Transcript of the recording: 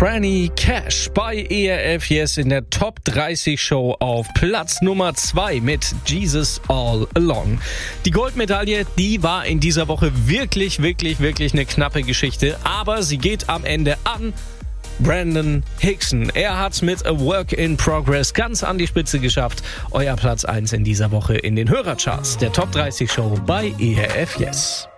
Franny Cash bei ERF Yes in der Top 30 Show auf Platz Nummer 2 mit Jesus All Along. Die Goldmedaille, die war in dieser Woche wirklich eine knappe Geschichte, aber sie geht am Ende an Brandon Hickson. Er hat's mit A Work in Progress ganz an die Spitze geschafft. Euer Platz 1 in dieser Woche in den Hörercharts der Top 30 Show bei ERF Yes.